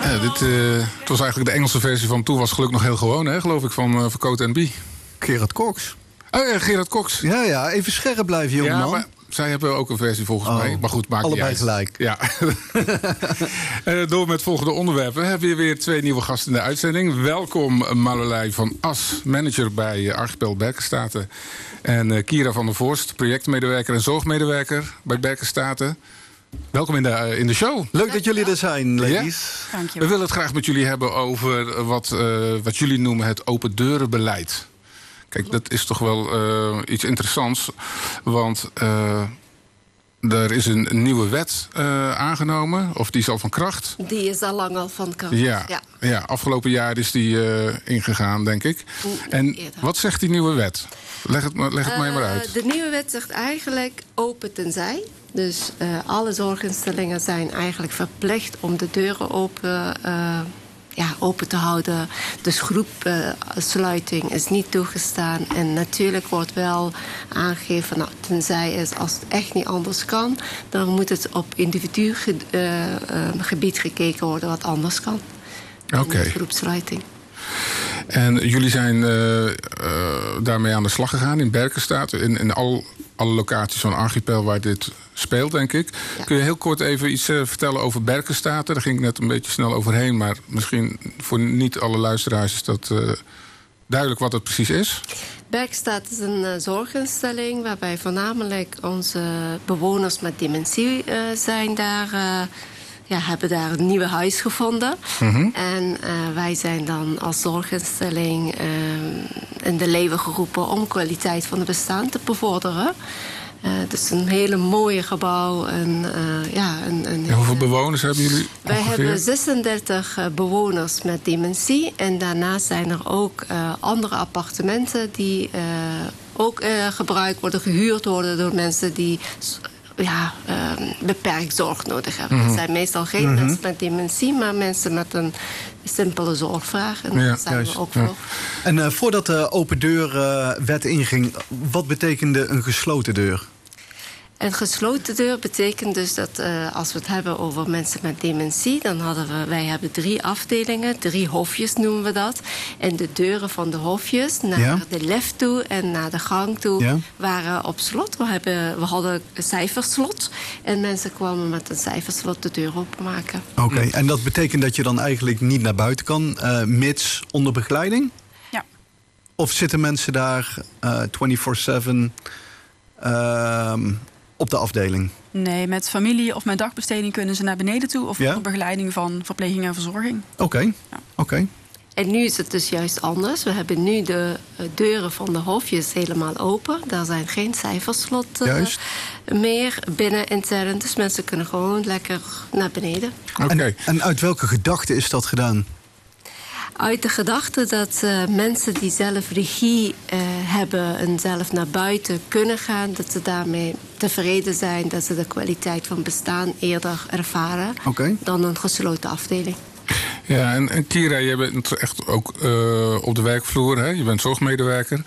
Het was eigenlijk de Engelse versie van Toen was geluk nog heel gewoon, hè, geloof ik, van Cote & Bie. Gerard Cox. Oh ja, Gerard Cox. Ja, even scherp blijven, jongeman. Ja, maar zij hebben ook een versie volgens mij. Maar goed, maakt allebei niet uit. gelijk. Ja. Door met het volgende onderwerp. We hebben weer 2 nieuwe gasten in de uitzending. Welkom Marjolein van As, manager bij Archipel Berkenstaten. En Kira van der Voorst, projectmedewerker en zorgmedewerker bij Berkenstaten. Welkom in de show. Leuk dat jullie er zijn, ladies. Ja? Dank je wel. We willen het graag met jullie hebben over wat jullie noemen het open deurenbeleid. Kijk, dat is toch wel iets interessants. Want er is een nieuwe wet aangenomen. Of die is al van kracht. Die is al lang al van kracht. Ja, afgelopen jaar is die ingegaan, denk ik. En eerder. wat zegt die nieuwe wet? Leg het mij maar uit. De nieuwe wet zegt eigenlijk open tenzij. Dus alle zorginstellingen zijn eigenlijk verplicht om de deuren open te houden. Dus groepsluiting is niet toegestaan. En natuurlijk wordt wel aangegeven, tenzij is als het echt niet anders kan, dan moet het op individugebied gekeken worden wat anders kan. Oké. Groepsluiting. En jullie zijn daarmee aan de slag gegaan in Berkenstaten. In alle locaties van Archipel waar dit speelt, denk ik. Ja. Kun je heel kort even iets vertellen over Berkenstaten? Daar ging ik net een beetje snel overheen. Maar misschien voor niet alle luisteraars is dat duidelijk wat het precies is. Berkenstaten is een zorginstelling waarbij voornamelijk onze bewoners met dementie zijn daar. Hebben daar een nieuwe huis gevonden. Mm-hmm. En wij zijn dan als zorginstelling in de leven geroepen om kwaliteit van het bestaan te bevorderen. Het is een hele mooie gebouw. En hoeveel bewoners hebben jullie? Wij hebben 36 bewoners met dementie. En daarnaast zijn er ook andere appartementen die ook gebruikt worden, gehuurd worden door mensen die beperkt zorg nodig hebben. Het zijn meestal geen mensen met dementie, maar mensen met een simpele zorgvraag. En daar zijn we ook voor. En voordat de open deurwet inging, wat betekende een gesloten deur? Een gesloten deur betekent dus dat als we het hebben over mensen met dementie, dan wij hebben 3 afdelingen, 3 hofjes noemen we dat. En de deuren van de hofjes naar de lift toe en naar de gang toe waren op slot. We hadden een cijferslot en mensen kwamen met een cijferslot de deur openmaken. Oké, en dat betekent dat je dan eigenlijk niet naar buiten kan, mits onder begeleiding? Ja. Of zitten mensen daar 24/7 op de afdeling? Nee, met familie of met dagbesteding kunnen ze naar beneden toe of onder begeleiding van verpleging en verzorging. Oké. En nu is het dus juist anders. We hebben nu de deuren van de hofjes helemaal open. Daar zijn geen cijferslot meer binnen intern. Dus mensen kunnen gewoon lekker naar beneden. Okay. En uit welke gedachte is dat gedaan? Uit de gedachte dat mensen die zelf regie hebben en zelf naar buiten kunnen gaan, dat ze daarmee tevreden zijn, dat ze de kwaliteit van bestaan eerder ervaren dan een gesloten afdeling. Ja, en Kira, jij bent echt ook op de werkvloer, hè? Je bent zorgmedewerker.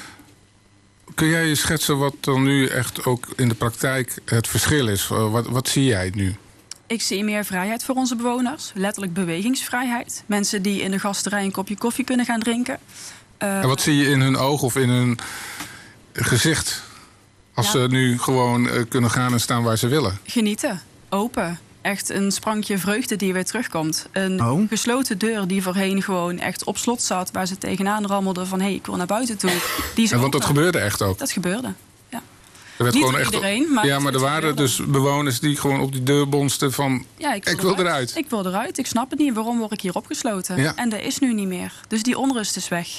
Kun jij je schetsen wat dan nu echt ook in de praktijk het verschil is? Wat zie jij nu? Ik zie meer vrijheid voor onze bewoners. Letterlijk bewegingsvrijheid. Mensen die in de gasterij een kopje koffie kunnen gaan drinken. En wat zie je in hun oog of in hun gezicht? Als ze nu gewoon kunnen gaan en staan waar ze willen. Genieten. Open. Echt een sprankje vreugde die weer terugkomt. Een gesloten deur die voorheen gewoon echt op slot zat. Waar ze tegenaan rammelden van ik wil naar buiten toe. Want dat gebeurde echt ook? Dat gebeurde, ja. Niet gewoon iedereen, maar... Ja, maar er waren dus bewoners die gewoon op die deur bonsten van... ik wil eruit. Ik wil eruit, ik snap het niet. Waarom word ik hier opgesloten? Ja. En dat is nu niet meer. Dus die onrust is weg.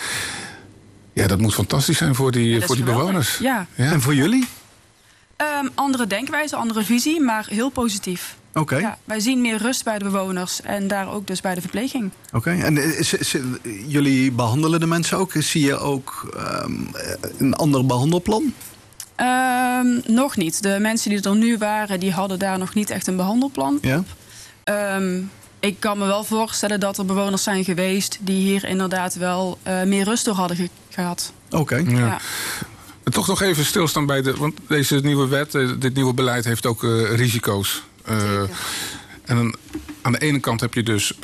Ja, dat moet fantastisch zijn voor die bewoners. Ja. En voor jullie? Andere denkwijze, andere visie, maar heel positief. Oké. Ja, wij zien meer rust bij de bewoners en daar ook dus bij de verpleging. Oké. En jullie behandelen de mensen ook? Zie je ook een ander behandelplan? Nog niet. De mensen die er nu waren, die hadden daar nog niet echt een behandelplan. Ja. Ik kan me wel voorstellen dat er bewoners zijn geweest die hier inderdaad wel meer rust door hadden gehad. Oké. Ja. Toch nog even stilstaan bij want deze nieuwe wet, dit nieuwe beleid heeft ook risico's. En aan de ene kant heb je dus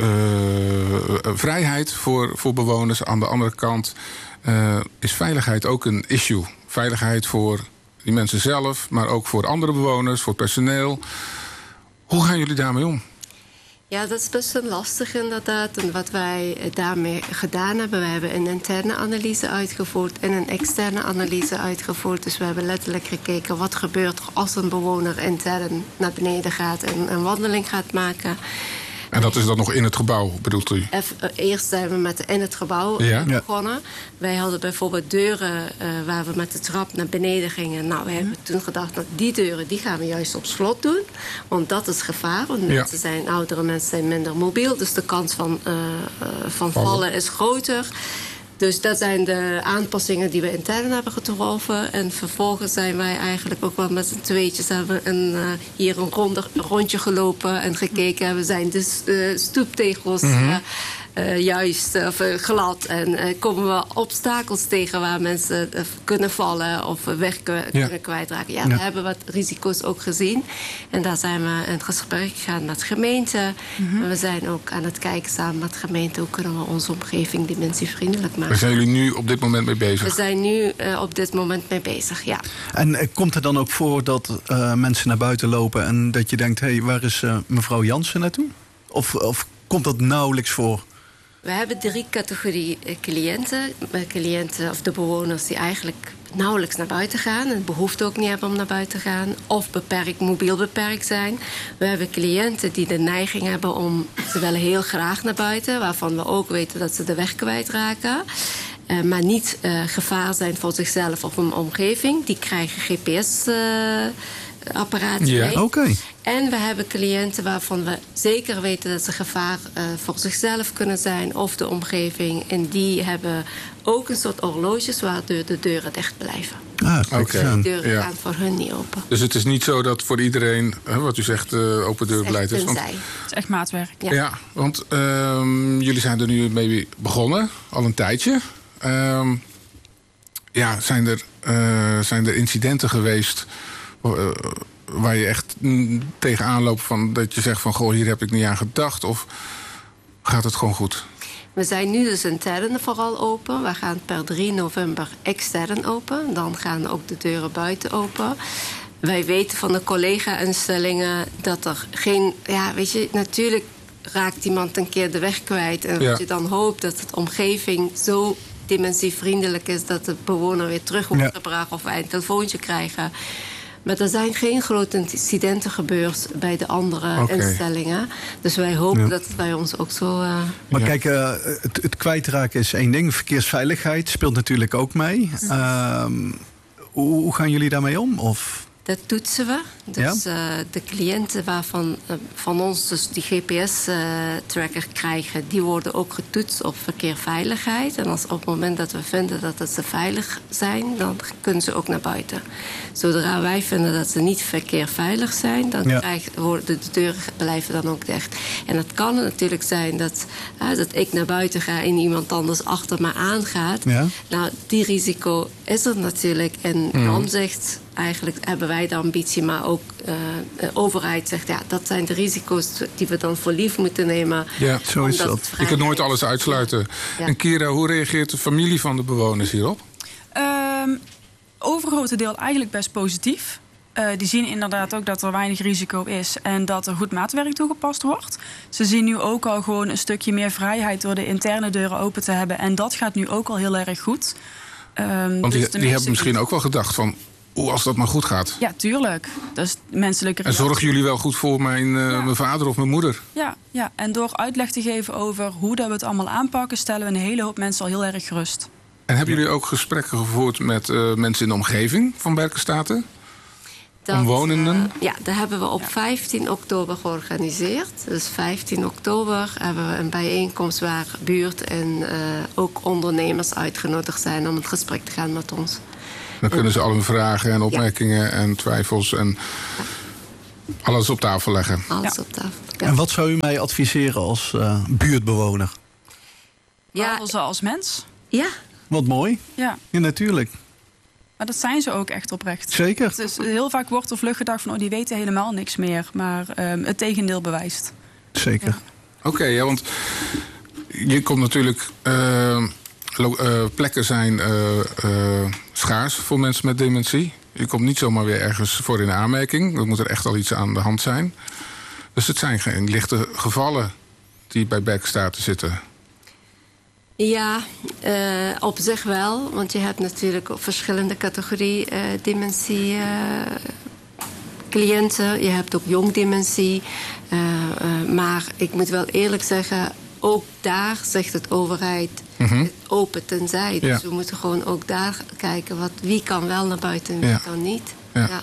vrijheid voor bewoners. Aan de andere kant is veiligheid ook een issue. Veiligheid voor die mensen zelf, maar ook voor andere bewoners, voor personeel. Hoe gaan jullie daarmee om? Ja, dat is best wel lastig inderdaad. En wat wij daarmee gedaan hebben, we hebben een interne analyse uitgevoerd en een externe analyse uitgevoerd. Dus we hebben letterlijk gekeken wat gebeurt er als een bewoner intern naar beneden gaat en een wandeling gaat maken. En dat is dan nog in het gebouw, bedoelt u? Eerst zijn we met in het gebouw begonnen. Wij hadden bijvoorbeeld deuren waar we met de trap naar beneden gingen. Nou, we hebben toen gedacht dat die deuren die gaan we juist op slot doen. Want dat is gevaar. Want oudere mensen zijn minder mobiel. Dus de kans van vallen is groter. Dus dat zijn de aanpassingen die we intern hebben getroffen. En vervolgens zijn wij eigenlijk ook wel met z'n tweetjes hier een rondje gelopen en gekeken. We zijn de stoeptegels juist glad. En komen we obstakels tegen waar mensen kunnen vallen of weg kunnen kwijtraken. Ja, we hebben wat risico's ook gezien. En daar zijn we in gesprek gegaan met gemeente. En we zijn ook aan het kijken samen met gemeente hoe kunnen we onze omgeving dimensievriendelijk maken. Waar zijn jullie nu op dit moment mee bezig? We zijn nu op dit moment mee bezig, ja. En komt er dan ook voor dat mensen naar buiten lopen en dat je denkt, hé, waar is mevrouw Jansen naartoe? Of komt dat nauwelijks voor? We hebben 3 categorieën cliënten. Cliënten of de bewoners die eigenlijk nauwelijks naar buiten gaan. En behoefte ook niet hebben om naar buiten te gaan. Of mobiel beperkt zijn. We hebben cliënten die de neiging hebben om... Ze willen heel graag naar buiten. Waarvan we ook weten dat ze de weg kwijtraken. Maar niet gevaar zijn voor zichzelf of hun omgeving. Die krijgen GPS-apparaten mee. Okay. En we hebben cliënten waarvan we zeker weten dat ze gevaar voor zichzelf kunnen zijn of de omgeving. En die hebben ook een soort horloges waardoor de deuren dicht blijven. Okay. De deuren gaan voor hun niet open. Dus het is niet zo dat voor iedereen, wat u zegt, open deurbeleid is. Het is echt maatwerk. Ja, want jullie zijn er nu mee begonnen, al een tijdje. Zijn er incidenten geweest waar je echt tegenaan loopt van dat je zegt van goh, hier heb ik niet aan gedacht, of gaat het gewoon goed? We zijn nu dus intern vooral open. We gaan per 3 november extern open. Dan gaan ook de deuren buiten open. Wij weten van de collega-instellingen dat er geen... Ja, weet je, natuurlijk raakt iemand een keer de weg kwijt. En dat je dan hoopt dat de omgeving zo dimensievriendelijk is dat de bewoner weer terug wordt gebracht of wij een telefoontje krijgen. Maar er zijn geen grote incidenten gebeurd bij de andere instellingen. Dus wij hopen dat het bij ons ook zo... Maar kijk, het kwijtraken is één ding. Verkeersveiligheid speelt natuurlijk ook mee. Hoe gaan jullie daarmee om? Of... Dat toetsen we. Dus de cliënten waarvan van ons dus die GPS-tracker krijgen, die worden ook getoetst op verkeerveiligheid. En als op het moment dat we vinden dat ze veilig zijn, dan kunnen ze ook naar buiten. Zodra wij vinden dat ze niet verkeerveilig zijn, dan de deuren blijven dan ook dicht. En het kan natuurlijk zijn dat ik naar buiten ga en iemand anders achter me aangaat. Ja. Nou, die risico is er natuurlijk. En dan zegt... Eigenlijk hebben wij de ambitie, maar ook de overheid zegt... ja, dat zijn de risico's die we dan voor lief moeten nemen. Ja, zo is dat. Je kunt nooit alles uitsluiten. Ja. En Kira, hoe reageert de familie van de bewoners hierop? Overgrote deel eigenlijk best positief. Die zien inderdaad ook dat er weinig risico is... en dat er goed maatwerk toegepast wordt. Ze zien nu ook al gewoon een stukje meer vrijheid... door de interne deuren open te hebben. En dat gaat nu ook al heel erg goed. Want dus die hebben misschien ook wel gedacht van... als dat maar goed gaat. Ja, tuurlijk. Dat is menselijke reactie. En zorgen jullie wel goed voor mijn vader of mijn moeder? Ja, en door uitleg te geven over hoe dat we het allemaal aanpakken... stellen we een hele hoop mensen al heel erg gerust. En hebben jullie ook gesprekken gevoerd met mensen in de omgeving van Berkenstaten? Omwonenden? Dat hebben we op 15 oktober georganiseerd. Dus 15 oktober hebben we een bijeenkomst waar buurt en ook ondernemers uitgenodigd zijn... om het gesprek te gaan met ons. Dan kunnen ze al hun vragen en opmerkingen en twijfels en alles op tafel leggen. Alles op tafel. Ja. En wat zou u mij adviseren als buurtbewoner? Behandel ze als mens. Ja. Wat mooi. Ja, natuurlijk. Maar dat zijn ze ook echt oprecht. Zeker. Het is heel vaak wordt er vlug gedacht van... die weten helemaal niks meer. Maar het tegendeel bewijst. Zeker. Ja. Oké, ja, want je komt natuurlijk... plekken zijn schaars voor mensen met dementie. Je komt niet zomaar weer ergens voor in aanmerking. Dan moet er echt al iets aan de hand zijn. Dus het zijn geen lichte gevallen die bij Berkenstaten zitten. Ja, op zich wel. Want je hebt natuurlijk verschillende categorieën dementie cliënten. Je hebt ook jong dementie. Maar ik moet wel eerlijk zeggen... ook daar zegt het overheid open tenzij. Dus we moeten gewoon ook daar kijken... wie kan wel naar buiten en wie kan niet. Ja.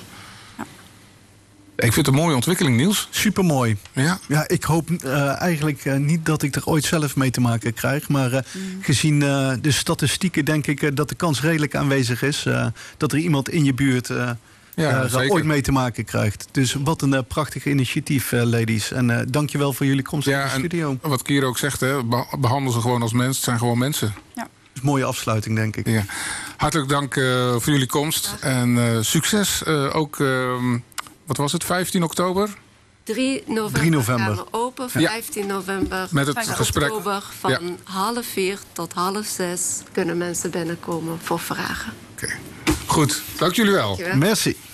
Ik vind het een mooie ontwikkeling, Niels. Supermooi. Ja. Ja, ik hoop eigenlijk niet dat ik er ooit zelf mee te maken krijg. Maar gezien de statistieken denk ik dat de kans redelijk aanwezig is... dat er iemand in je buurt er ooit mee te maken krijgt. Dus wat een prachtig initiatief, ladies. En dank je wel voor jullie komst in de studio. Wat Kier ook zegt, hè, behandel ze gewoon als mens. Het zijn gewoon mensen. Ja. Dat is een mooie afsluiting, denk ik. Ja. Hartelijk dank voor jullie komst. En succes ook... wat was het, 15 oktober? 3 november gaan we open, 15 november. Met het gesprek. Oktober van 5:30 tot 5:30 kunnen mensen binnenkomen voor vragen. Oké. Goed, dank jullie wel. Dankjewel. Merci.